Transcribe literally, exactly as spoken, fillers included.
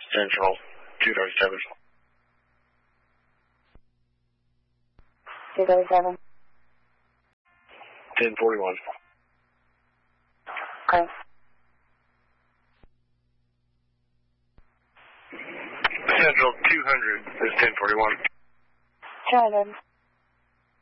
Central, two thirty-seven. two thirty-seven. ten forty-one. Okay. Central, two hundred is ten forty-one. Try again.